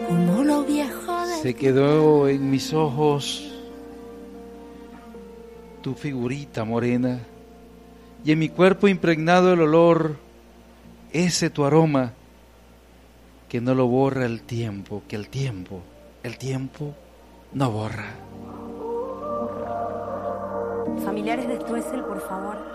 como lo viejo del Se quedó en mis ojos tu figurita morena y en mi cuerpo impregnado el olor, ese tu aroma que no lo borra el tiempo, que el tiempo no borra. Familiares de Stoessel, por favor.